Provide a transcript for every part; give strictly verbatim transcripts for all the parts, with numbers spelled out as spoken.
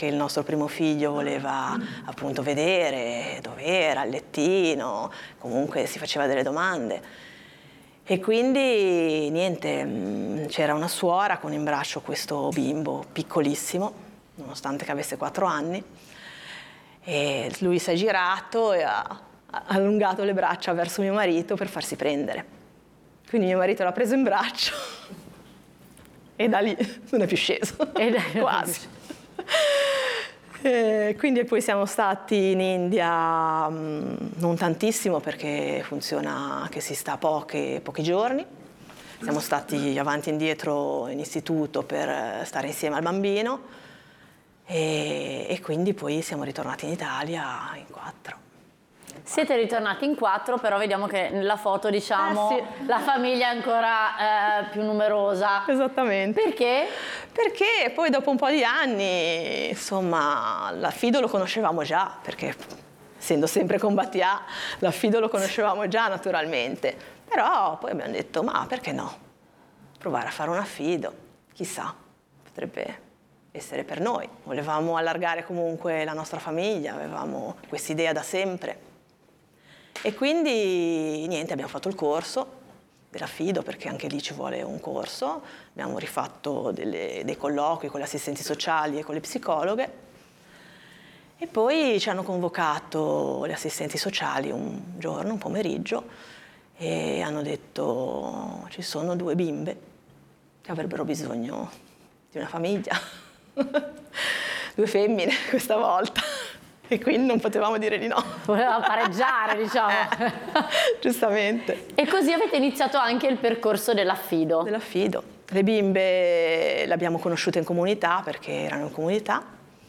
perché il nostro primo figlio voleva appunto vedere dove era, il lettino, comunque si faceva delle domande. E quindi niente, c'era una suora con in braccio questo bimbo piccolissimo, nonostante che avesse quattro anni, e lui si è girato e ha allungato le braccia verso mio marito per farsi prendere. Quindi mio marito l'ha preso in braccio e da lì non è più sceso, quasi. E quindi poi siamo stati in India mh, non tantissimo, perché funziona che si sta pochi, pochi giorni. Siamo stati avanti e indietro in istituto per stare insieme al bambino e, e quindi poi siamo ritornati in Italia in quattro. Siete ritornati in quattro, però vediamo che nella foto, diciamo, eh sì. la famiglia è ancora eh, più numerosa. Esattamente. Perché? Perché poi dopo un po' di anni, insomma, l'affido lo conoscevamo già, perché essendo sempre con Battià, l'affido lo conoscevamo già naturalmente. Però poi abbiamo detto, ma perché no? Provare a fare un affido, chissà, potrebbe essere per noi. Volevamo allargare comunque la nostra famiglia, avevamo quest'idea da sempre. E quindi niente, abbiamo fatto il corso dell'affido, perché anche lì ci vuole un corso. Abbiamo rifatto delle, dei colloqui con le assistenti sociali e con le psicologhe. E poi ci hanno convocato le assistenti sociali un giorno, un pomeriggio, e hanno detto ci sono due bimbe che avrebbero bisogno di una famiglia. Due femmine questa volta. E quindi non potevamo dire di no. Voleva pareggiare, diciamo. Eh, giustamente. E così avete iniziato anche il percorso dell'affido. Dell'affido. Le bimbe le abbiamo conosciute in comunità, perché erano in comunità,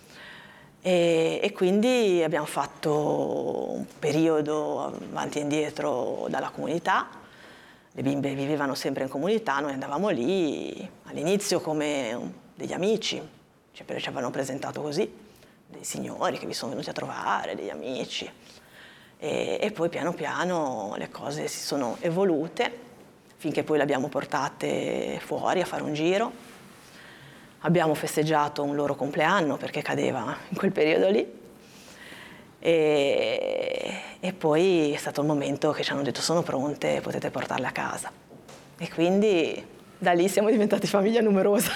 e, e quindi abbiamo fatto un periodo avanti e indietro dalla comunità. Le bimbe vivevano sempre in comunità, noi andavamo lì all'inizio come degli amici, cioè, ci avevano presentato così, dei signori che vi sono venuti a trovare, degli amici. E, e poi piano piano le cose si sono evolute, finché poi le abbiamo portate fuori a fare un giro. Abbiamo festeggiato un loro compleanno, perché cadeva in quel periodo lì. E, e poi è stato il momento che ci hanno detto sono pronte, potete portarle a casa. E quindi da lì siamo diventati famiglia numerosa.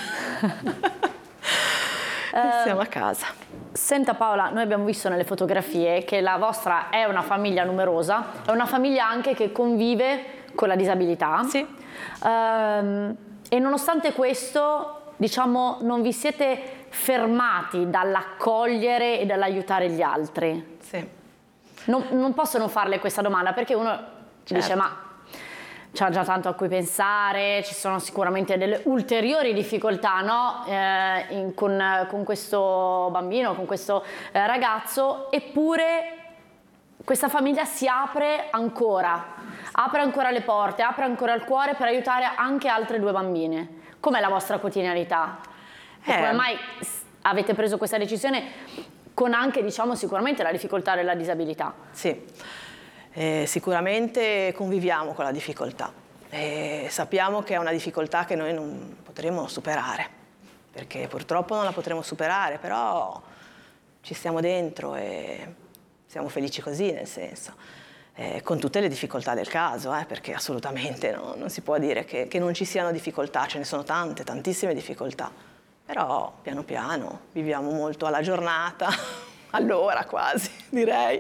E siamo a casa. Senta Paola, noi abbiamo visto nelle fotografie che la vostra è una famiglia numerosa, è una famiglia anche che convive con la disabilità. Sì. Ehm, e nonostante questo, diciamo, non vi siete fermati dall'accogliere e dall'aiutare gli altri. Sì. Non, non posso non farle questa domanda, perché uno ci Certo. dice ma c'è già tanto a cui pensare, ci sono sicuramente delle ulteriori difficoltà, no? eh, in, con, con questo bambino, con questo eh, ragazzo, eppure questa famiglia si apre ancora, apre ancora le porte, apre ancora il cuore per aiutare anche altre due bambine. Com'è la vostra quotidianità? E Eh. come mai avete preso questa decisione con anche, diciamo, sicuramente la difficoltà della disabilità? Sì. Eh, sicuramente conviviamo con la difficoltà e sappiamo che è una difficoltà che noi non potremo superare, perché purtroppo non la potremo superare, però ci stiamo dentro e siamo felici così, nel senso, eh, con tutte le difficoltà del caso, eh, perché assolutamente no, non si può dire che, che non ci siano difficoltà, ce ne sono tante, tantissime difficoltà, però piano piano viviamo molto alla giornata, all'ora quasi, direi.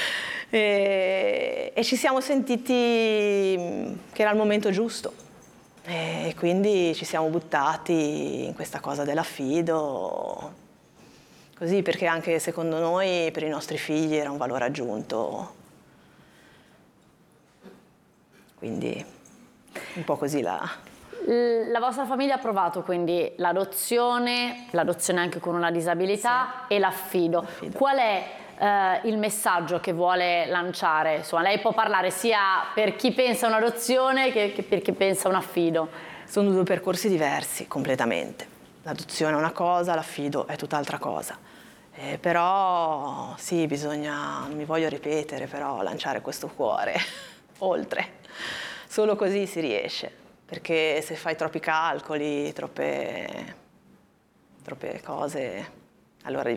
E, e ci siamo sentiti che era il momento giusto e quindi ci siamo buttati in questa cosa dell'affido, così, perché anche secondo noi per i nostri figli era un valore aggiunto, quindi un po' così la... La vostra famiglia ha approvato quindi l'adozione, l'adozione anche con una disabilità, sì, e l'affido. Qual è eh, il messaggio che vuole lanciare? Insomma, lei può parlare sia per chi pensa a un'adozione che, che per chi pensa a un affido. Sono due percorsi diversi completamente. L'adozione è una cosa, l'affido è tutt'altra cosa. Eh, però sì, bisogna, non mi voglio ripetere, però lanciare questo cuore oltre. Solo così si riesce. Perché se fai troppi calcoli, troppe, troppe cose, allora